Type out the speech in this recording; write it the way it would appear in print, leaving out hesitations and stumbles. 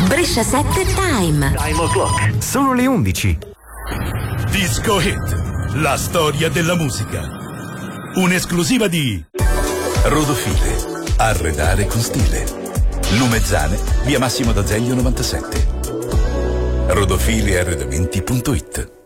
Brescia 7 Time. Time o'clock. Sono le 11. Disco Hit, la storia della musica. Un'esclusiva di Rodofile, arredare con stile. Lumezzane, via Massimo d'Azeglio 97. Rodofilearredamenti.it.